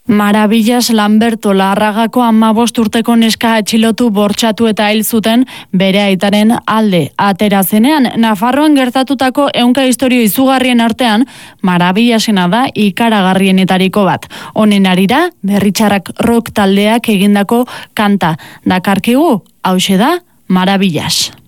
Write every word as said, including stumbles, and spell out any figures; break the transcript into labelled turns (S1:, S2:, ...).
S1: Maravillas Lamberto Larragako hamabost urteko neska atxilotu, bortxatu eta hil zuten bere aitaren alde atera zenean. Nafarroan gertatutako ehunka istorio izugarrien artean, Maravillesena da ikaragarrienetariko bat. Honen harira, Berritxarrak rock taldeak egindako kanta dakarkigu, hauxe da Maravillas.